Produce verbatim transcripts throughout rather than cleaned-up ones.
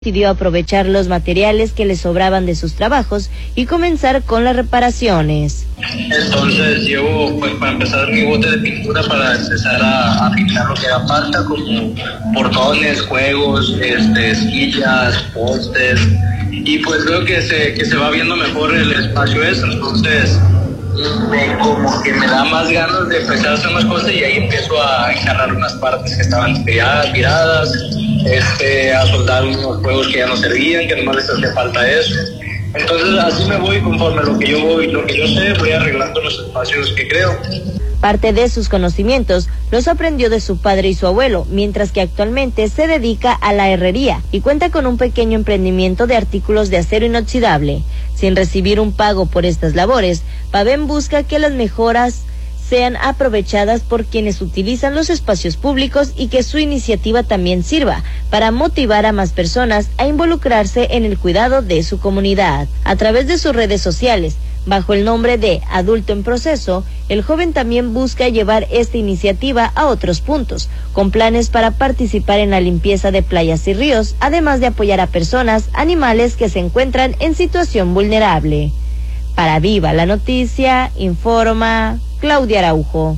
decidió aprovechar los materiales que le sobraban de sus trabajos y comenzar con las reparaciones. Entonces llevo, pues para empezar, mi bote de pintura para empezar a, a pintar lo que haga falta, como portones, juegos, este, sillas, postes, y pues veo que se, que se va viendo mejor el espacio ese, entonces me, como que me da más ganas de empezar a hacer más cosas y ahí empiezo a encerrar unas partes que estaban tiradas, tiradas este, a soldar unos juegos que ya no servían, que no les hacía falta eso. Entonces así me voy, conforme a lo que yo voy, lo que yo sé, voy arreglando los espacios que creo. Parte de sus conocimientos los aprendió de su padre y su abuelo, mientras que actualmente se dedica a la herrería y cuenta con un pequeño emprendimiento de artículos de acero inoxidable. Sin recibir un pago por estas labores, Pavén busca que las mejoras sean aprovechadas por quienes utilizan los espacios públicos y que su iniciativa también sirva para motivar a más personas a involucrarse en el cuidado de su comunidad. A través de sus redes sociales, bajo el nombre de Adulto en Proceso, el joven también busca llevar esta iniciativa a otros puntos, con planes para participar en la limpieza de playas y ríos, además de apoyar a personas, animales que se encuentran en situación vulnerable. Para Viva la Noticia, informa Claudia Araujo.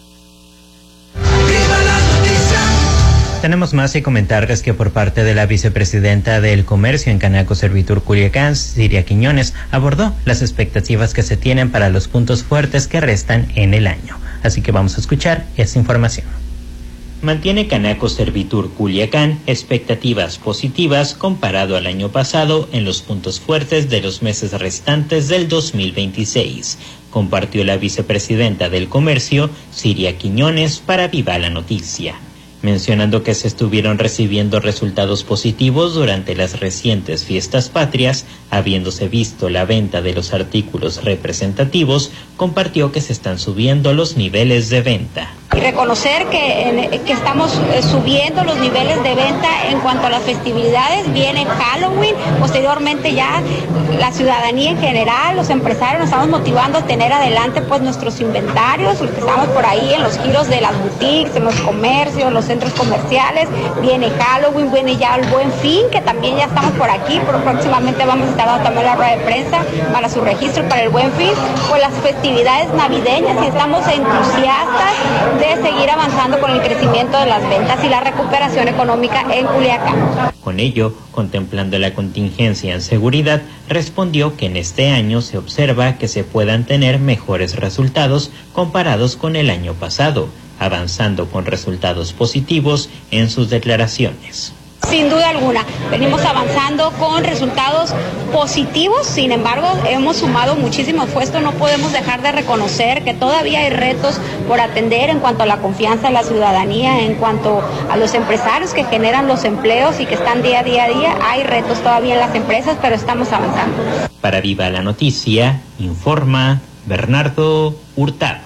Tenemos más y comentarles que por parte de la vicepresidenta del Comercio en Canaco Servitur Culiacán, Siria Quiñones, abordó las expectativas que se tienen para los puntos fuertes que restan en el año. Así que vamos a escuchar esta información. Mantiene Canaco Servitur Culiacán expectativas positivas comparado al año pasado en los puntos fuertes de los meses restantes del dos mil veintiséis, compartió la vicepresidenta del Comercio, Siria Quiñones, para Viva la Noticia, mencionando que se estuvieron recibiendo resultados positivos durante las recientes fiestas patrias, habiéndose visto la venta de los artículos representativos, compartió que se están subiendo los niveles de venta. Y reconocer que, en, que estamos subiendo los niveles de venta en cuanto a las festividades. Viene Halloween, posteriormente ya la ciudadanía en general, los empresarios nos estamos motivando a tener adelante pues nuestros inventarios, los que estamos por ahí en los giros de las boutiques, en los comercios, los centros comerciales. Viene Halloween, viene ya el Buen Fin, que también ya estamos por aquí, pero próximamente vamos a estar dando también la rueda de prensa para su registro para el Buen Fin, pues las festividades navideñas, y estamos entusiastas de seguir avanzando con el crecimiento de las ventas y la recuperación económica en Culiacán. Con ello, contemplando la contingencia en seguridad, respondió que en este año se observa que se puedan tener mejores resultados comparados con el año pasado, avanzando con resultados positivos en sus declaraciones. Sin duda alguna, venimos avanzando con resultados positivos, sin embargo, hemos sumado muchísimo esfuerzo, no podemos dejar de reconocer que todavía hay retos por atender en cuanto a la confianza de la ciudadanía, en cuanto a los empresarios que generan los empleos y que están día a día a día, hay retos todavía en las empresas, pero estamos avanzando. Para Viva la Noticia, informa Bernardo Hurtado.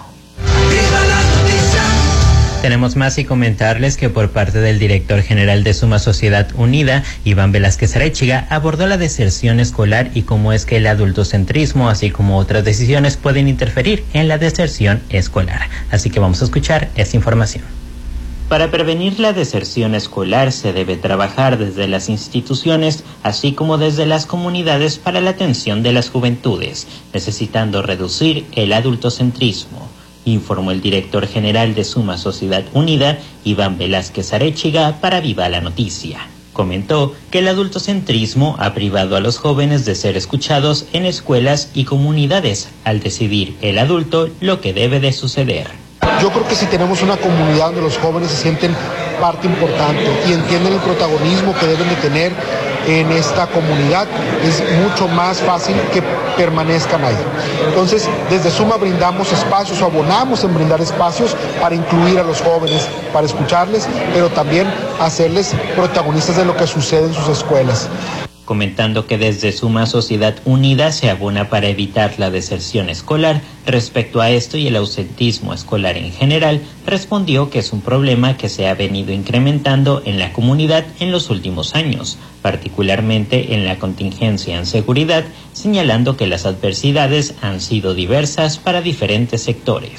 Tenemos más y comentarles que por parte del director general de Suma Sociedad Unida, Iván Velázquez Arechiga, abordó la deserción escolar y cómo es que el adultocentrismo, así como otras decisiones, pueden interferir en la deserción escolar. Así que vamos a escuchar esta información. Para prevenir la deserción escolar se debe trabajar desde las instituciones, así como desde las comunidades para la atención de las juventudes, necesitando reducir el adultocentrismo, informó el director general de Suma Sociedad Unida, Iván Velázquez Arechiga, para Viva la Noticia. Comentó que el adultocentrismo ha privado a los jóvenes de ser escuchados en escuelas y comunidades al decidir el adulto lo que debe de suceder. Yo creo que si tenemos una comunidad donde los jóvenes se sienten parte importante y entienden el protagonismo que deben de tener en esta comunidad, es mucho más fácil que permanezcan ahí. Entonces, desde Suma brindamos espacios, o abonamos en brindar espacios para incluir a los jóvenes, para escucharles, pero también hacerles protagonistas de lo que sucede en sus escuelas. Comentando que desde Suma Sociedad Unida se abona para evitar la deserción escolar. Respecto a esto y el ausentismo escolar en general, respondió que es un problema que se ha venido incrementando en la comunidad en los últimos años, particularmente en la contingencia en seguridad, señalando que las adversidades han sido diversas para diferentes sectores.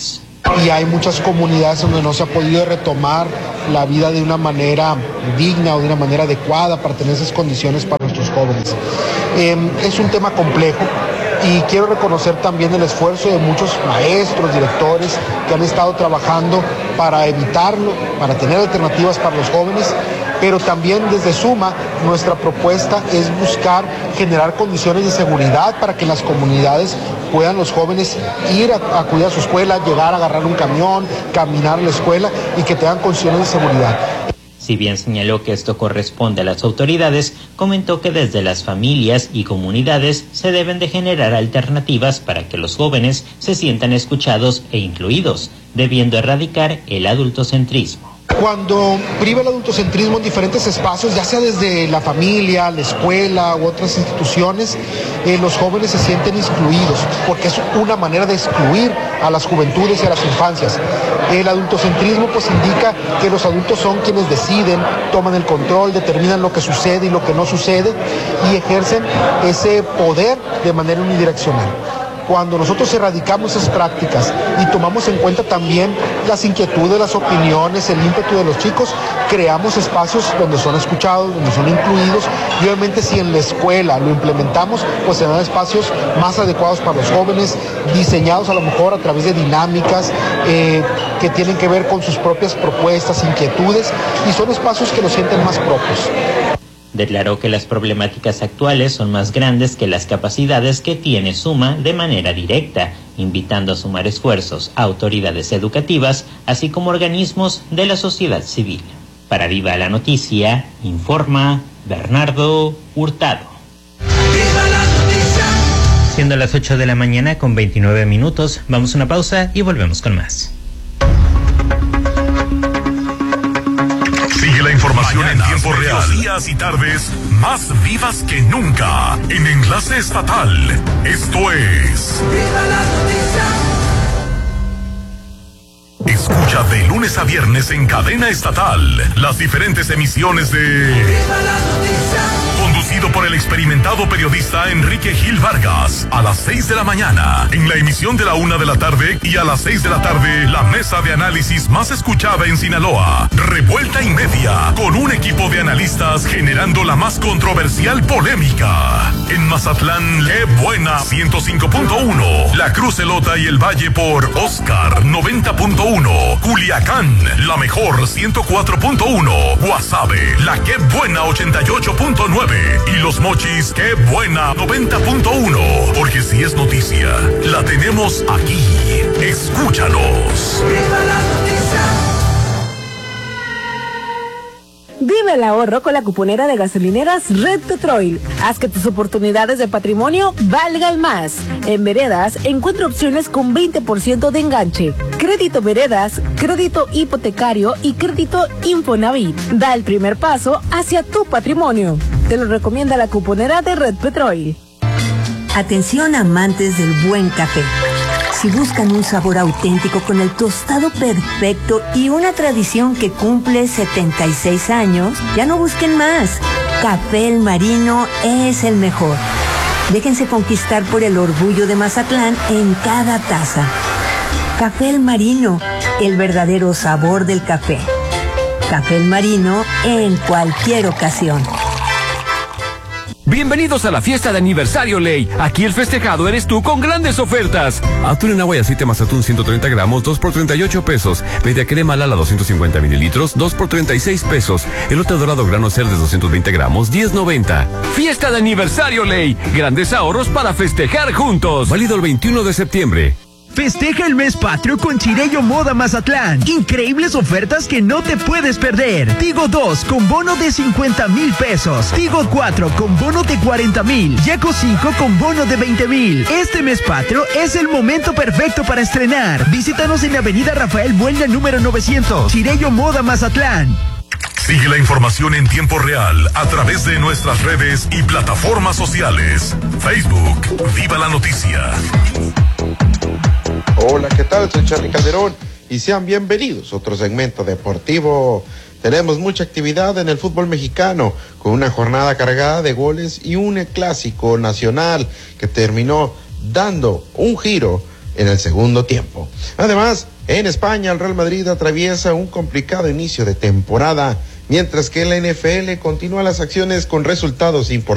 y hay muchas comunidades donde no se ha podido retomar la vida de una manera digna o de una manera adecuada para tener esas condiciones para nuestros jóvenes. Eh, es un tema complejo y quiero reconocer también el esfuerzo de muchos maestros, directores que han estado trabajando para evitarlo, para tener alternativas para los jóvenes, pero también desde Suma nuestra propuesta es buscar generar condiciones de seguridad para que en las comunidades puedan los jóvenes ir a acudir a su escuela, llegar a agarrar un camión, caminar a la escuela y que tengan condiciones de seguridad. Si bien señaló que esto corresponde a las autoridades, comentó que desde las familias y comunidades se deben de generar alternativas para que los jóvenes se sientan escuchados e incluidos, debiendo erradicar el adultocentrismo. Cuando priva el adultocentrismo en diferentes espacios, ya sea desde la familia, la escuela u otras instituciones, eh, los jóvenes se sienten excluidos, porque es una manera de excluir a las juventudes y a las infancias. El adultocentrismo pues indica que los adultos son quienes deciden, toman el control, determinan lo que sucede y lo que no sucede y ejercen ese poder de manera unidireccional. Cuando nosotros erradicamos esas prácticas y tomamos en cuenta también las inquietudes, las opiniones, el ímpetu de los chicos, creamos espacios donde son escuchados, donde son incluidos y obviamente si en la escuela lo implementamos, pues serán espacios más adecuados para los jóvenes, diseñados a lo mejor a través de dinámicas eh, que tienen que ver con sus propias propuestas, inquietudes y son espacios que los sienten más propios. Declaró que las problemáticas actuales son más grandes que las capacidades que tiene Suma de manera directa, invitando a sumar esfuerzos a autoridades educativas, así como organismos de la sociedad civil. Para Viva la Noticia, informa Bernardo Hurtado. Siendo las ocho de la mañana con veintinueve minutos, vamos a una pausa y volvemos con más. Sigue la información Mañanas, en tiempo real. Días y tardes más vivas que nunca en Enlace Estatal. Esto es Viva la Noticia. Escucha de lunes a viernes en cadena estatal las diferentes emisiones de Viva la Noticia. Conducido por el experimentado periodista Enrique Gil Vargas, a las seis de la mañana, en la emisión de la una de la tarde y a las seis de la tarde, la mesa de análisis más escuchada en Sinaloa, Revuelta y Media, con un equipo de analistas generando la más controversial polémica. En Mazatlán, ¡qué buena! ciento cinco punto uno, La Cruz Elota y el Valle por Oscar noventa punto uno, Culiacán, la mejor ciento cuatro punto uno, Guasave, la ¡qué buena! ochenta y ocho punto nueve y Los Mochis, ¡qué buena! noventa punto uno, porque si es noticia, la tenemos aquí. Escúchanos. ¡Viva la noticia! Vive el ahorro con la cuponera de gasolineras Red Petrol. Haz que tus oportunidades de patrimonio valgan más. En Veredas encuentra opciones con veinte por ciento de enganche. Crédito Veredas, crédito hipotecario y crédito Infonavit. Da el primer paso hacia tu patrimonio. Te lo recomienda la cuponera de Red Petrol. Atención amantes del buen café. Si buscan un sabor auténtico con el tostado perfecto y una tradición que cumple setenta y seis años, ya no busquen más. Café El Marino es el mejor. Déjense conquistar por el orgullo de Mazatlán en cada taza. Café El Marino, el verdadero sabor del café. Café El Marino en cualquier ocasión. Bienvenidos a la fiesta de aniversario Ley. Aquí el festejado eres tú con grandes ofertas. Atún en agua y aceite Mazatún ciento treinta gramos, dos por treinta y ocho pesos. Media crema Lala doscientos cincuenta mililitros, dos por treinta y seis pesos. Elote dorado grano Cerdes doscientos veinte gramos, diez noventa. Fiesta de aniversario Ley. Grandes ahorros para festejar juntos. Válido el veintiuno de septiembre. Festeja el mes patrio con Chirello Moda Mazatlán. Increíbles ofertas que no te puedes perder. Tigo dos con bono de cincuenta mil pesos. Tigo cuatro con bono de cuarenta mil. Yaco cinco con bono de veinte mil. Este mes patrio es el momento perfecto para estrenar. Visítanos en la avenida Rafael Buelna número novecientos. Chirello Moda Mazatlán. Sigue la información en tiempo real a través de nuestras redes y plataformas sociales. Facebook, Viva la Noticia. Hola, ¿qué tal? Soy Charly Calderón y sean bienvenidos a otro segmento deportivo. Tenemos mucha actividad en el fútbol mexicano, con una jornada cargada de goles y un clásico nacional que terminó dando un giro en el segundo tiempo. Además, En España, el Real Madrid atraviesa un complicado inicio de temporada, mientras que la N F L continúa las acciones con resultados importantes.